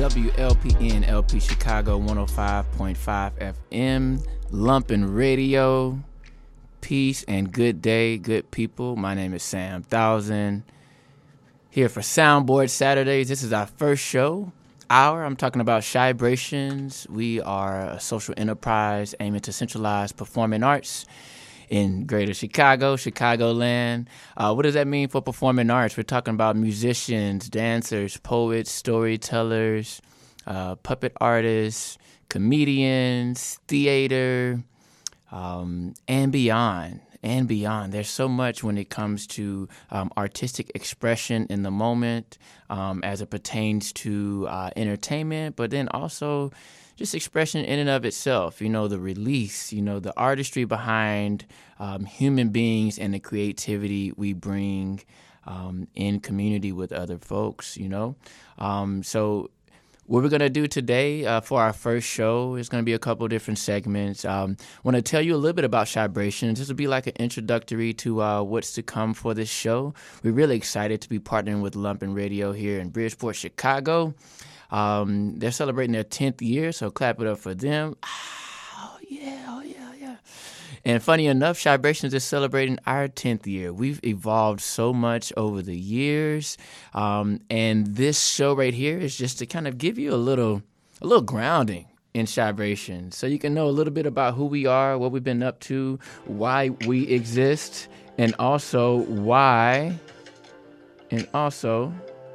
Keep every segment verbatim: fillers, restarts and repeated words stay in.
W L P N L P Chicago one oh five point five F M, Lumpin' Radio. Peace and good day, good people. My name is Sam Thousand. Here for Soundboard Saturdays. This is our first show hour. I'm talking about Shybrations. We are a social enterprise aiming to centralize performing arts in greater Chicago, Chicagoland. Uh, what does that mean for performing arts? We're talking about musicians, dancers, poets, storytellers, uh, puppet artists, comedians, theater, um, and beyond. And beyond. There's so much when it comes to um, artistic expression in the moment um, as it pertains to uh, entertainment, but then also just expression in and of itself, you know, the release, you know, the artistry behind um, human beings and the creativity we bring um, in community with other folks, you know. Um, so what we're going to do today uh, for our first show is going to be a couple different segments. Um, I want to tell you a little bit about Shybrations. This will be like an introductory to uh, what's to come for this show. We're really excited to be partnering with Lumpin' Radio here in Bridgeport, Chicago. Um, they're celebrating their tenth year, so clap it up for them. Oh, yeah, oh, yeah, yeah. And funny enough, Shybrations is celebrating our tenth year. We've evolved so much over the years, um, and this show right here is just to kind of give you a little, a little grounding in Shybrations, so you can know a little bit about who we are, what we've been up to, why we exist, and also why, and also...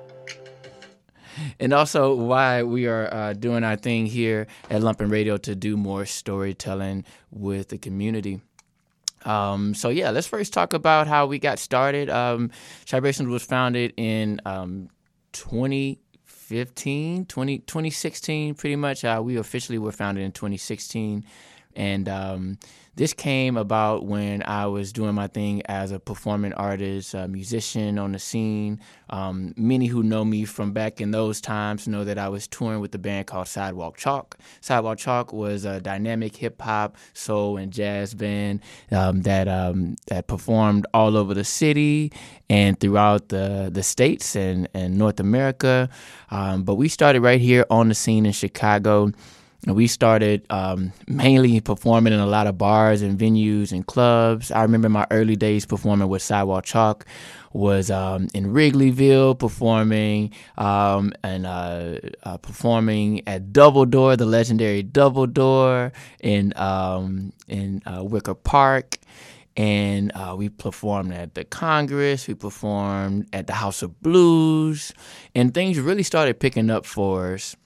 And also why we are uh, doing our thing here at Lumpin' Radio to do more storytelling with the community. Um, so, yeah, let's first talk about how we got started. Um, Shybrations was founded in um, twenty fifteen, twenty, twenty sixteen, pretty much. Uh, we officially were founded in twenty sixteen. And um, this came about when I was doing my thing as a performing artist, a musician on the scene. Um, many who know me from back in those times know that I was touring with a band called Sidewalk Chalk. Sidewalk Chalk was a dynamic hip-hop, soul, and jazz band um, that um, that performed all over the city and throughout the, the states and, and North America. Um, but we started right here on the scene in Chicago. We started um, mainly performing in a lot of bars and venues and clubs. I remember my early days performing with Sidewalk Chalk was um, in Wrigleyville, performing um, and uh, uh, performing at Double Door, the legendary Double Door in um, in uh, Wicker Park. And uh, we performed at the Congress, we performed at the House of Blues, and things really started picking up for us.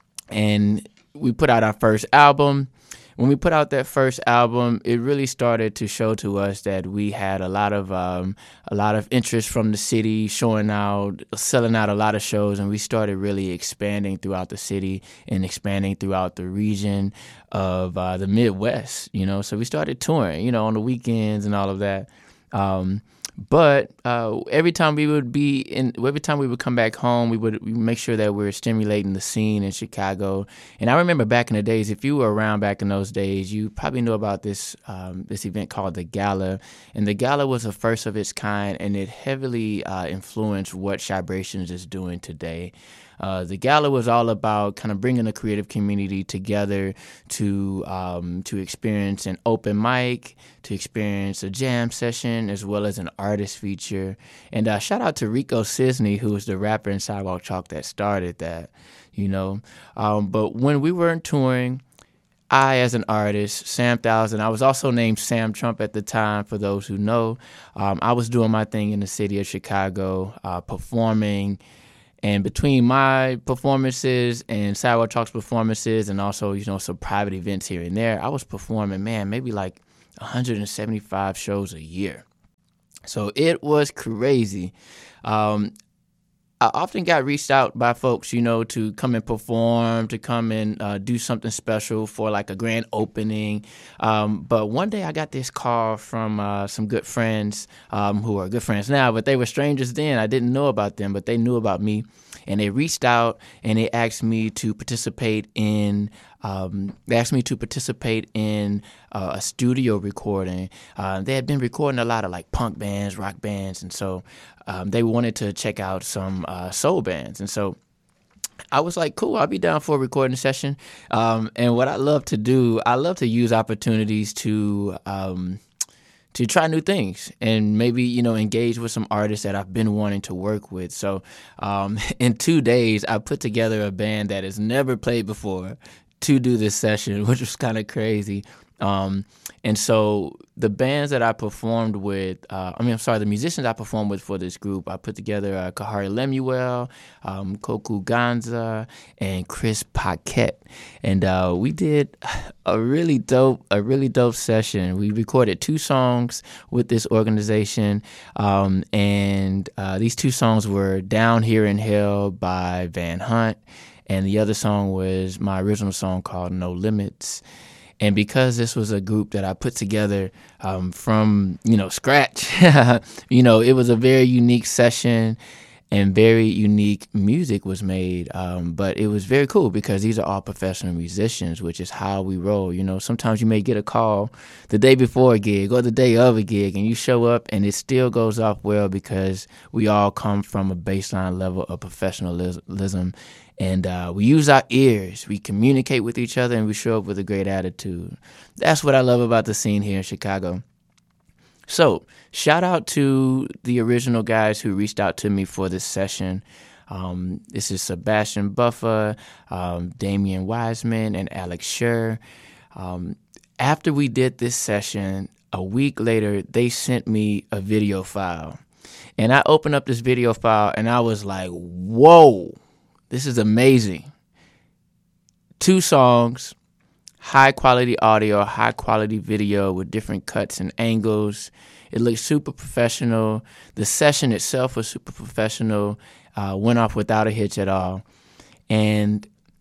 And we put out our first album. When we put out that first album, it really started to show to us that we had a lot of um, a lot of interest from the city, showing out, selling out a lot of shows, and we started really expanding throughout the city and expanding throughout the region of uh, the Midwest. You know, so we started touring, you know, on the weekends and all of that. Um, But uh, every time we would be in, every time we would come back home, we would make sure that we were stimulating the scene in Chicago. And I remember back in the days, if you were around back in those days, you probably knew about this um, this event called the Gala. And the Gala was the first of its kind, and it heavily uh, influenced what Shybrations is doing today. Uh, the Gala was all about kind of bringing the creative community together to um, to experience an open mic, to experience a jam session, as well as an artist feature. And uh, shout out to Rico Cisney, who was the rapper in Sidewalk Chalk that started that, you know. Um, but when we weren't touring, I, as an artist, Sam Thousand, I was also named Sam Trump at the time, for those who know. Um, I was doing my thing in the city of Chicago, uh, performing. And between my performances and Sidewalk Chalk's performances and also, you know, some private events here and there, I was performing, man, maybe like one hundred seventy-five shows a year. So it was crazy. Um, I often got reached out by folks, you know, to come and perform, to come and uh, do something special for like a grand opening. Um, but one day I got this call from uh, some good friends um, who are good friends now, but they were strangers then. I didn't know about them, but they knew about me. And they reached out and they asked me to participate in Um, they asked me to participate in uh, a studio recording. Uh, they had been recording a lot of like punk bands, rock bands, and so um, they wanted to check out some uh, soul bands. And so I was like, cool, I'll be down for a recording session. Um, and what I love to do, I love to use opportunities to um, to try new things and maybe, you know, engage with some artists that I've been wanting to work with. So um, in two days, I put together a band that has never played before to do this session, which was kind of crazy. Um, and so the bands that I performed with, uh, I mean, I'm sorry, the musicians I performed with for this group, I put together uh, Kahari Lemuel, um, Koku Ganza, and Chris Paquette. And uh, we did a really dope, a really dope session. We recorded two songs with this organization. Um, and uh, these two songs were Down Here in Hell by Van Hunt. And the other song was my original song called No Limits. And because this was a group that I put together um, from, you know, scratch, you know, it was a very unique session and very unique music was made. Um, but it was very cool because these are all professional musicians, which is how we roll. You know, sometimes you may get a call the day before a gig or the day of a gig and you show up and it still goes off well because we all come from a baseline level of professionalism. And uh, we use our ears, we communicate with each other, and we show up with a great attitude. That's what I love about the scene here in Chicago. So shout out to the original guys who reached out to me for this session. Um, this is Sebastian Buffer, um, Damian Wiseman, and Alex Scher. Um, after we did this session, a week later, they sent me a video file. And I opened up this video file, and I was like, whoa. This is amazing. Two songs, high quality audio, high quality video with different cuts and angles. It looked super professional. The session itself was super professional. Uh, went off without a hitch at all. And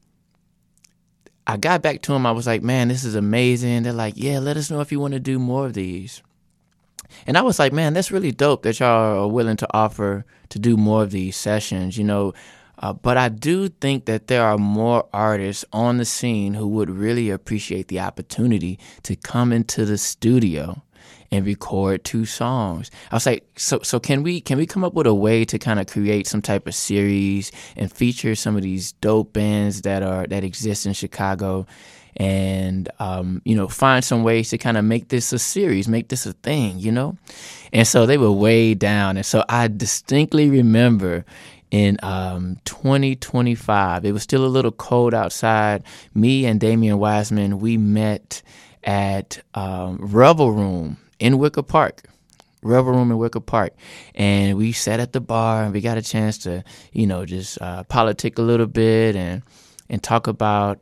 I got back to them. I was like, man, this is amazing. They're like, yeah, let us know if you want to do more of these. And I was like, man, that's really dope that y'all are willing to offer to do more of these sessions, you know. Uh, but I do think that there are more artists on the scene who would really appreciate the opportunity to come into the studio and record two songs. I was like, so so can we can we come up with a way to kind of create some type of series and feature some of these dope bands that are that exist in Chicago, and um, you know, find some ways to kind of make this a series, make this a thing, you know? And so they were way down, and so I distinctly remember. In um, twenty twenty-five, it was still a little cold outside. Me and Damian Wiseman, we met at um, Revel Room in Wicker Park. Revel Room in Wicker Park. And we sat at the bar and we got a chance to, you know, just uh, politic a little bit and and talk about,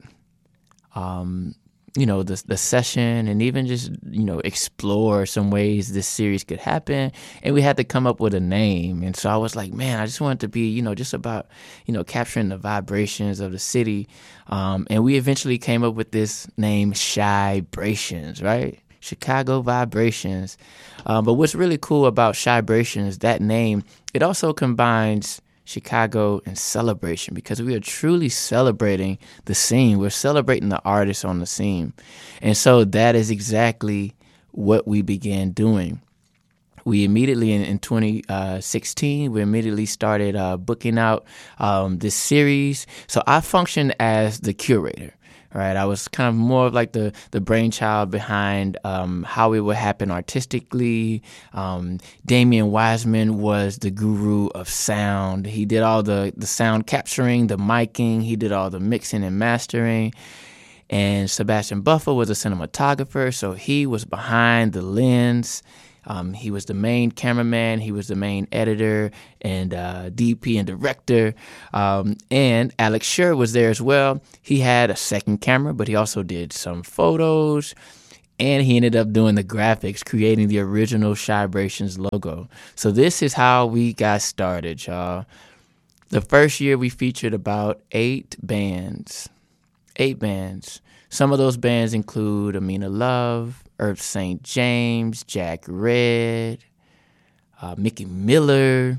um, you know, the the session and even just, you know, explore some ways this series could happen. And we had to come up with a name. And so I was like, man, I just wanted to be, you know, just about, you know, capturing the vibrations of the city. Um, and we eventually came up with this name, Shy-brations, right? Chicago Vibrations. Um, but what's really cool about Shy-brations, that name, it also combines Chicago and celebration, because we are truly celebrating the scene. We're celebrating the artists on the scene. And so that is exactly what we began doing. We immediately, in, in twenty sixteen, we immediately started uh, booking out um, this series. So I functioned as the curator. Right, I was kind of more of like the, the brainchild behind um, how it would happen artistically. Um, Damian Wiseman was the guru of sound. He did all the, the sound capturing, the miking. He did all the mixing and mastering. And Sebastian Buffer was a cinematographer, so he was behind the lens. Um, he was the main cameraman. He was the main editor and uh, D P and director. Um, and Alex Scher was there as well. He had a second camera, but he also did some photos. And he ended up doing the graphics, creating the original Shy-brations logo. So this is how we got started, y'all. The first year we featured about eight bands. Eight bands. Some of those bands include Amina Love, Earth Saint James, Jack Red, uh, Mickey Miller.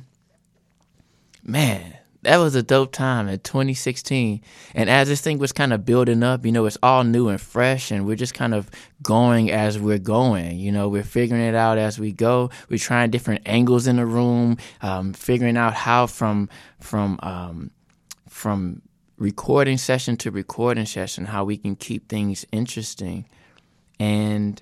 Man, that was a dope time in twenty sixteen. And as this thing was kind of building up, you know, it's all new and fresh, and we're just kind of going as we're going. You know, we're figuring it out as we go. We're trying different angles in the room, um, figuring out how from from um, from recording session to recording session, how we can keep things interesting. And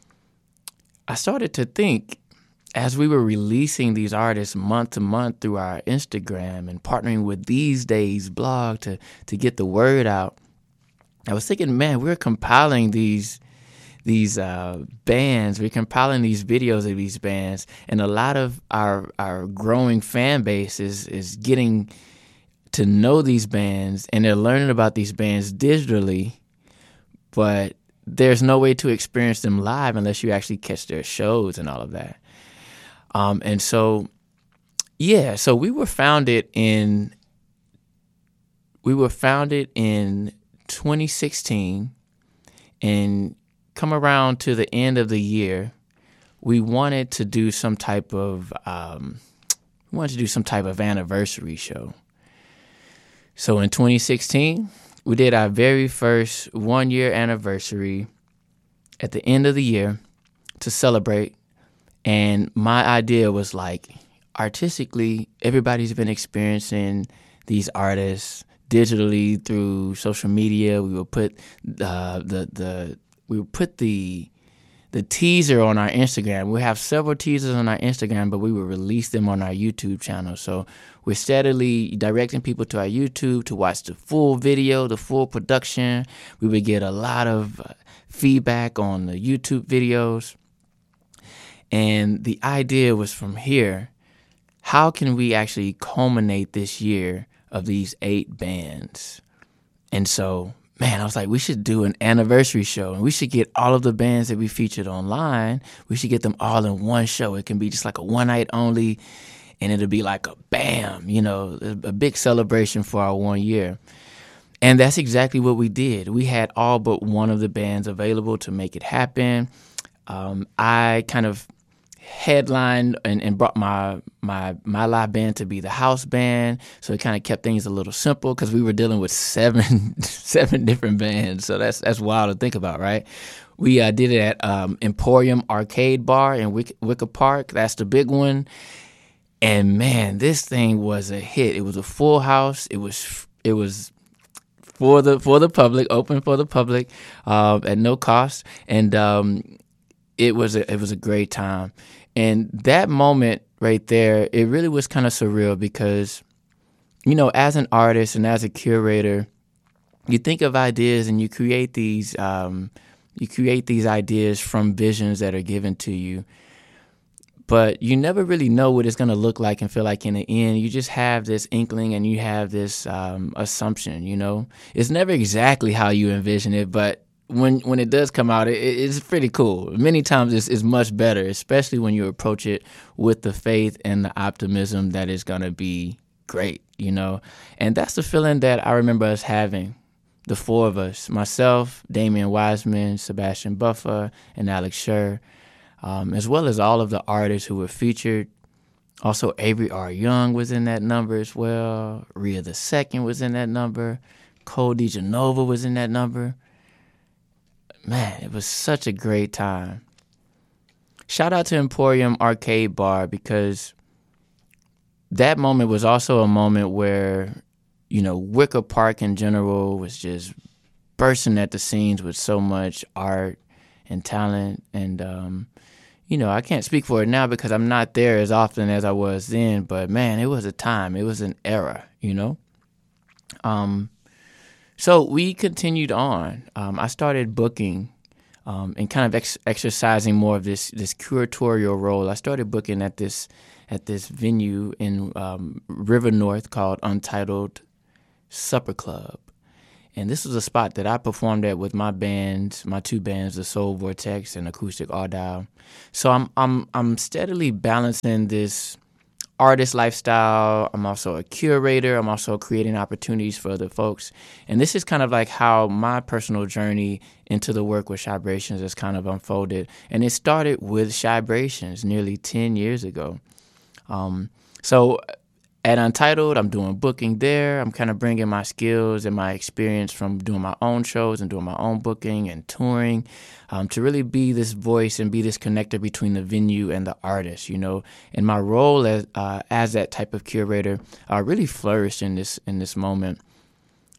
I started to think, as we were releasing these artists month to month through our Instagram and partnering with These Days blog to, to get the word out, I was thinking, man, we're compiling these these uh, bands, we're compiling these videos of these bands, and a lot of our our growing fan base is, is getting to know these bands, and they're learning about these bands digitally, but there's no way to experience them live unless you actually catch their shows and all of that. Um, and so, yeah, so we were founded in we were founded in twenty sixteen, and come around to the end of the year, we wanted to do some type of um, we wanted to do some type of anniversary show. So in twenty sixteen, we did our very first one year anniversary at the end of the year to celebrate. And my idea was like, artistically, everybody's been experiencing these artists digitally through social media. We will put uh, the the we will put the the teaser on our Instagram. We have several teasers on our Instagram, but we will release them on our YouTube channel. So we're steadily directing people to our YouTube to watch the full video, the full production. We would get a lot of uh, feedback on the YouTube videos. And the idea was, from here, how can we actually culminate this year of these eight bands? And so, man, I was like, we should do an anniversary show, and we should get all of the bands that we featured online. We should get them all in one show. It can be just like a one night only, and it'll be like a bam, you know, a big celebration for our one year. And that's exactly what we did. We had all but one of the bands available to make it happen. Um, I kind of headlined and, and brought my my my live band to be the house band, so it kind of kept things a little simple because we were dealing with seven seven different bands. So that's that's wild to think about, right? We uh, did it at um, Emporium Arcade Bar in Wick- Wicker Park. That's the big one, and man, this thing was a hit. It was a full house. It was it was for the for the public, open for the public, uh, at no cost, and um, it was a, it was a great time. And that moment right there, it really was kind of surreal because, you know, as an artist and as a curator, you think of ideas and you create these um, you create these ideas from visions that are given to you. But you never really know what it's going to look like and feel like in the end. You just have this inkling and you have this um, assumption, you know. It's never exactly how you envision it, but when when it does come out, it, it's pretty cool. Many times it's, it's much better, especially when you approach it with the faith and the optimism that it's going to be great, you know. And that's the feeling that I remember us having, the four of us, myself, Damian Wiseman, Sebastian Buffer, and Alex Scher, um, as well as all of the artists who were featured. Also, Avery R. Young was in that number as well. Rhea the Second was in that number. Cole DeGenova was in that number. Man, it was such a great time. Shout out to Emporium Arcade Bar, because that moment was also a moment where, you know, Wicker Park in general was just bursting at the seams with so much art and talent. And, um, you know, I can't speak for it now because I'm not there as often as I was then. But, man, it was a time. It was an era, you know. Um. So we continued on. Um, I started booking um, and kind of ex- exercising more of this this curatorial role. I started booking at this at this venue in um, River North called Untitled Supper Club, and this was a spot that I performed at with my bands, my two bands, the Soul Vortex and Acoustic Audile. So I'm I'm I'm steadily balancing this artist lifestyle. I'm also a curator. I'm also creating opportunities for other folks. And this is kind of like how my personal journey into the work with Shybrations has kind of unfolded. And it started with Shybrations nearly ten years ago. Um, so at Untitled, I'm doing booking there. I'm kind of bringing my skills and my experience from doing my own shows and doing my own booking and touring um, to really be this voice and be this connector between the venue and the artist, you know. And my role as uh, as that type of curator uh, really flourished in this in this moment.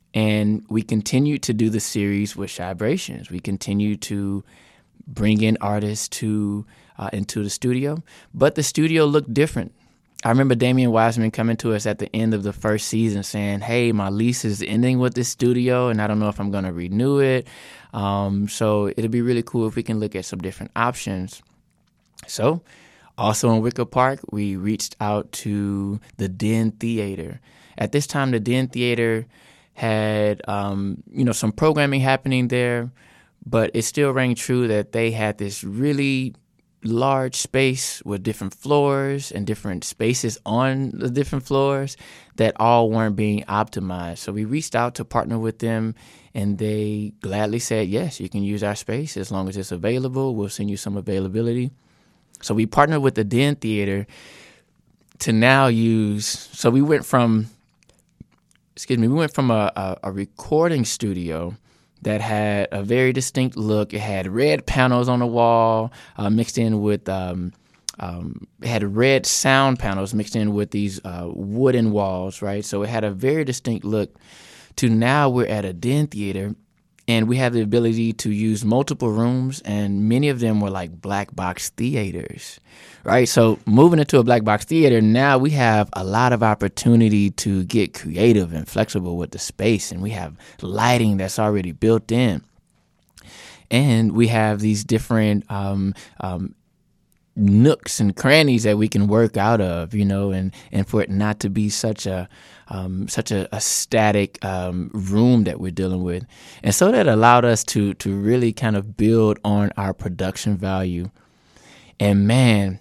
And we continue to do the series with Shybrations. We continue to bring in artists to uh, into the studio, but the studio looked different. I remember Damian Wiseman coming to us at the end of the first season saying, hey, my lease is ending with this studio, and I don't know if I'm going to renew it. Um, so it'd be really cool if we can look at some different options. So also in Wicker Park, we reached out to the Den Theater. At this time, the Den Theater had, um, you know, some programming happening there, but it still rang true that they had this really large space with different floors and different spaces on the different floors that all weren't being optimized. So we reached out to partner with them, and they gladly said, yes, you can use our space as long as it's available. We'll send you some availability. So we partnered with the Den Theater to now use, so we went from, excuse me, we went from a, a, a recording studio that had a very distinct look. It had red panels on the wall uh, mixed in with, um, um, it had red sound panels mixed in with these uh, wooden walls, right? So it had a very distinct look. To now we're at a Den Theater, and we have the ability to use multiple rooms, and many of them were like black box theaters, right? So moving into a black box theater, now we have a lot of opportunity to get creative and flexible with the space, and we have lighting that's already built in. And we have these different um, um, nooks and crannies that we can work out of, you know, and, and for it not to be such a um, such a, a static um, room that we're dealing with. And so that allowed us to to really kind of build on our production value. And man,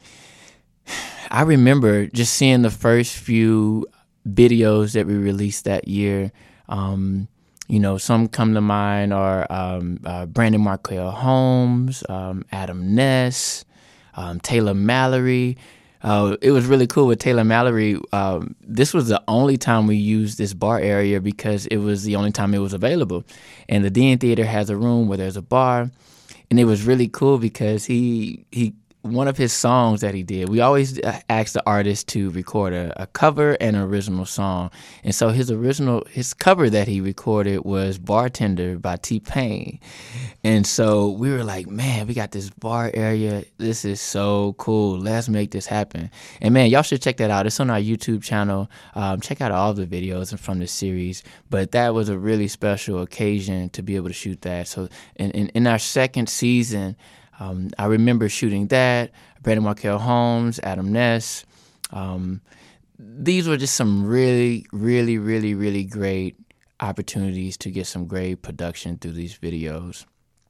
I remember just seeing the first few videos that we released that year. Um, you know, some come to mind are um, uh, Brandon Markel Holmes, um, Adam Ness, Um, Taylor Mallory. Uh, it was really cool with Taylor Mallory. Um, this was the only time we used this bar area because it was the only time it was available. And the Den Theater has a room where there's a bar. And it was really cool because he he one of his songs that he did, we always asked the artist to record a, a cover and an original song. And so his original, his cover that he recorded was Bartender by T-Pain. And so we were like, man, we got this bar area. This is so cool. Let's make this happen. And man, y'all should check that out. It's on our YouTube channel. Um, check out all the videos from this series. But that was a really special occasion to be able to shoot that. So in, in, in our second season, Um, I remember shooting that, Brandon Markel Holmes, Adam Ness. Um, these were just some really, really, really, really great opportunities to get some great production through these videos.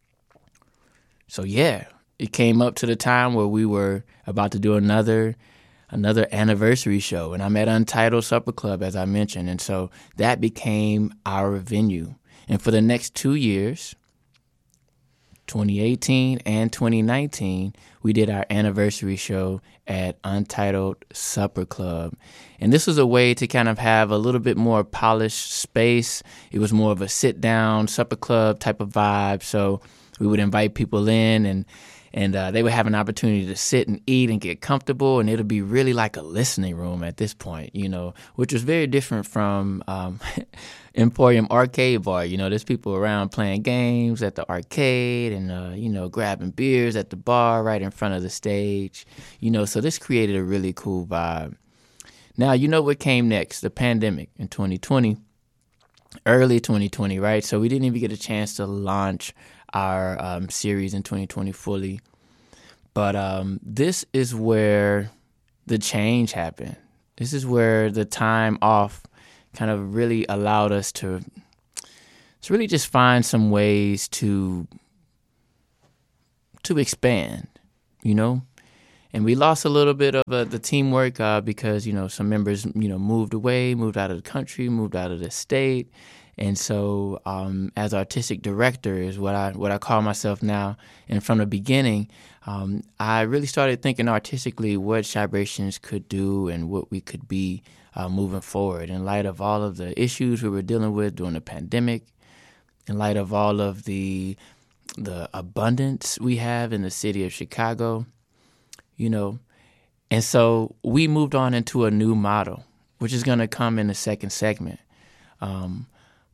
So yeah, it came up to the time where we were about to do another another anniversary show, and I'm at Untitled Supper Club, as I mentioned, and so that became our venue. And for the next two years, twenty eighteen and twenty nineteen, we did our anniversary show at Untitled Supper Club. And this was a way to kind of have a little bit more polished space. It was more of a sit-down supper club type of vibe. So we would invite people in, and and uh, they would have an opportunity to sit and eat and get comfortable, and it'll be really like a listening room at this point, you know, which was very different from um, Emporium Arcade Bar. You know, there's people around playing games at the arcade and, uh, you know, grabbing beers at the bar right in front of the stage, you know, so this created a really cool vibe. Now, you know what came next? The pandemic in twenty twenty, early twenty twenty, right? So we didn't even get a chance to launch our um, series in twenty twenty fully. But um, this is where the change happened. This is where the time off kind of really allowed us to, to really just find some ways to to expand, you know? And we lost a little bit of uh, the teamwork uh, because, you know, some members, you know, moved away, moved out of the country, moved out of the state. And so um, as artistic director is what I what I call myself now. And from the beginning, um, I really started thinking artistically what Shybrations could do and what we could be uh, moving forward in light of all of the issues we were dealing with during the pandemic, in light of all of the the abundance we have in the city of Chicago, you know. And so we moved on into a new model, which is going to come in the second segment. Um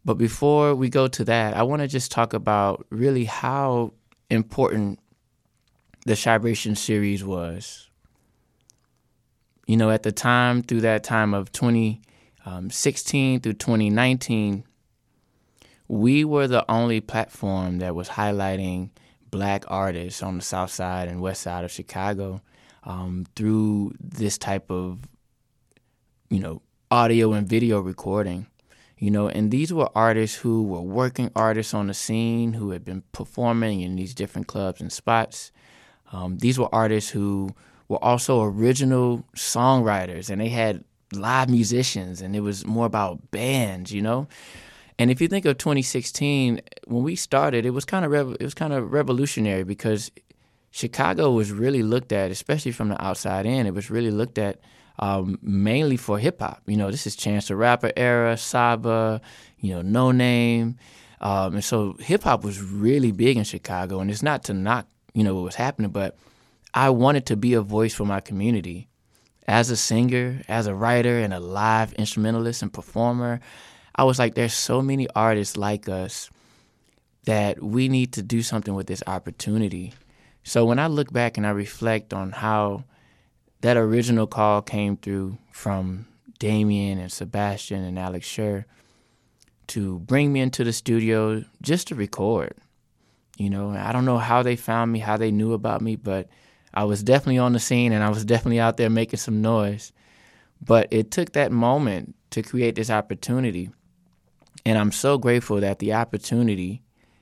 But before we go to that, I want to just talk about really how important the Chibration series was. You know, at the time, through that time of twenty sixteen through twenty nineteen, we were the only platform that was highlighting Black artists on the South Side and West Side of Chicago um, through this type of, you know, audio and video recording. You know, and these were artists who were working artists on the scene, who had been performing in these different clubs and spots. Um, these were artists who were also original songwriters, and they had live musicians, and it was more about bands, you know. And if you think of twenty sixteen, when we started, it was kind of rev- it was kind of revolutionary because Chicago was really looked at, especially from the outside in. It was really looked at um, mainly for hip hop. You know, this is Chance the Rapper era, Saba, you know, No Name, um, and so hip hop was really big in Chicago. And it's not to knock, you know, what was happening, but I wanted to be a voice for my community as a singer, as a writer, and a live instrumentalist and performer. I was like, there's so many artists like us that we need to do something with this opportunity. So when I look back and I reflect on how that original call came through from Damien and Sebastian and Alex Sher to bring me into the studio just to record, you know, I don't know how they found me, how they knew about me, but I was definitely on the scene and I was definitely out there making some noise. But it took that moment to create this opportunity. And I'm so grateful that the opportunity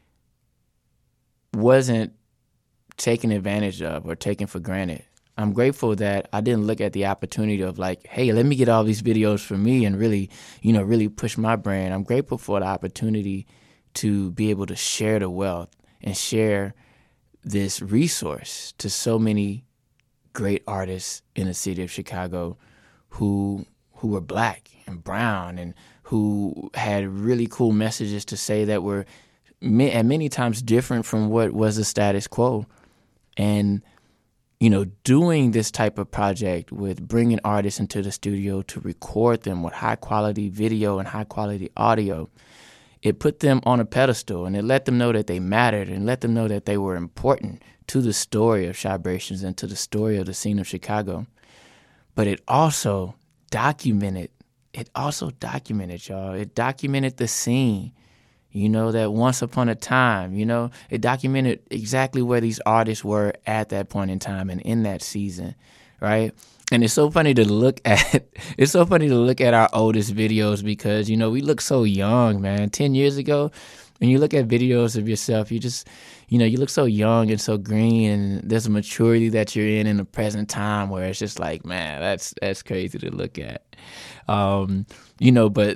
wasn't taken advantage of or taken for granted. I'm grateful that I didn't look at the opportunity of like, hey, let me get all these videos for me and really, you know, really push my brand. I'm grateful for the opportunity to be able to share the wealth and share this resource to so many great artists in the city of Chicago who who were Black and brown and who had really cool messages to say that were at many times different from what was the status quo. And, you know, doing this type of project with bringing artists into the studio to record them with high quality video and high quality audio, it put them on a pedestal and it let them know that they mattered and let them know that they were important to the story of Chibrations and to the story of the scene of Chicago. But it also documented, it also documented, y'all. It documented the scene, you know, that once upon a time, you know, it documented exactly where these artists were at that point in time and in that season, right? And it's so funny to look at, it's so funny to look at our oldest videos because, you know, we look so young, man. Ten years ago, when you look at videos of yourself, you just, you know, you look so young and so green, and there's a maturity that you're in in the present time where it's just like, man, that's that's crazy to look at. Um, you know, but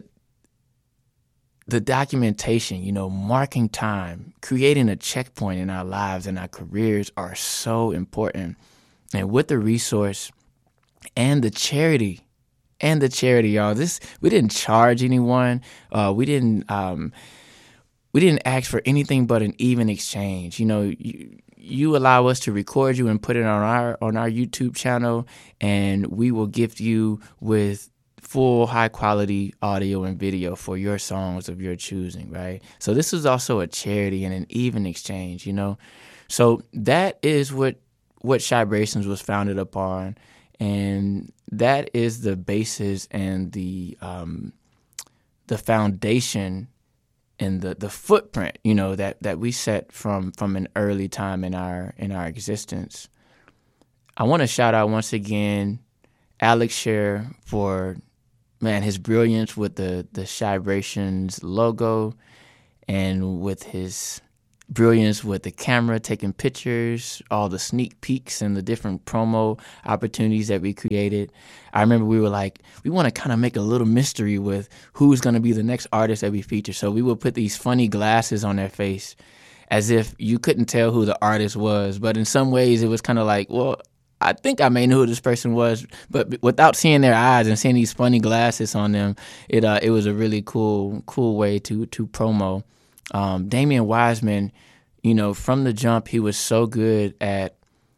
the documentation, you know, marking time, creating a checkpoint in our lives and our careers are so important. And with the resource and the charity, and the charity, y'all, this, we didn't charge anyone. Uh, we didn't, um, we didn't ask for anything but an even exchange. You know, you, you allow us to record you and put it on our, on our YouTube channel, and we will gift you with full high quality audio and video for your songs of your choosing, right? So this is also a charity and an even exchange, you know? So that is what, what Chibrations was founded upon. And that is the basis and the, um, the foundation and the, the footprint, you know, that, that we set from, from an early time in our, in our existence. I want to shout out once again, Alex Sher for, man, his brilliance with the, the Chibrations logo and with his brilliance with the camera, taking pictures, all the sneak peeks and the different promo opportunities that we created. I remember we were like, we want to kind of make a little mystery with who's going to be the next artist that we feature. So we would put these funny glasses on their face as if you couldn't tell who the artist was. But in some ways it was kind of like, well, I think I may know who this person was, but without seeing their eyes and seeing these funny glasses on them, it uh, it was a really cool cool way to to promo. Um, Damien Wiseman, you know, from the jump, he was so good at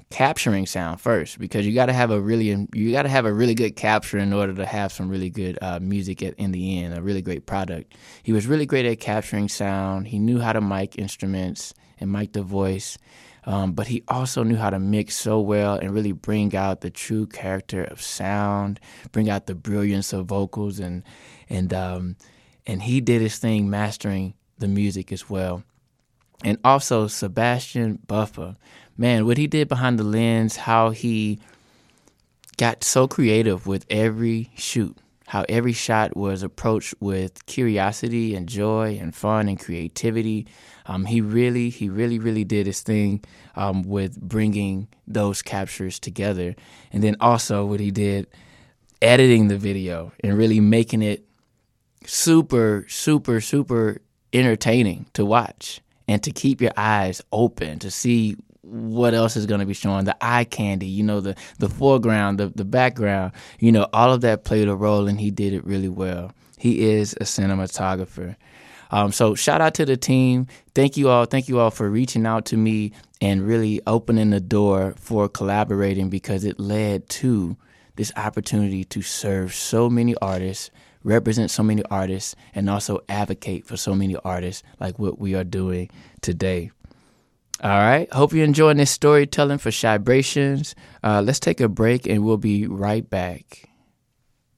capturing sound first, because you got to have a really you got to have a really good capture in order to have some really good uh, music at, in the end, a really great product. He was really great at capturing sound. He knew how to mic instruments and mic the voice, um, but he also knew how to mix so well and really bring out the true character of sound, bring out the brilliance of vocals, and and um, and he did his thing mastering the music as well. And also Sebastian Buffer, man, what he did behind the lens, how he got so creative with every shoot, how every shot was approached with curiosity and joy and fun and creativity. Um, he really, he really, really did his thing um, with bringing those captures together. And then also what he did, editing the video and really making it super, super, super entertaining to watch. And to keep your eyes open to see what else is going to be showing, the eye candy, you know, the, the foreground, the, the background, you know, all of that played a role, and he did it really well. He is a cinematographer. Um, so shout out to the team. Thank you all. Thank you all for reaching out to me and really opening the door for collaborating, because it led to this opportunity to serve so many artists, represent so many artists, and also advocate for so many artists like what we are doing today. All right. Hope you're enjoying this storytelling for Shybrations. Uh, let's take a break and we'll be right back.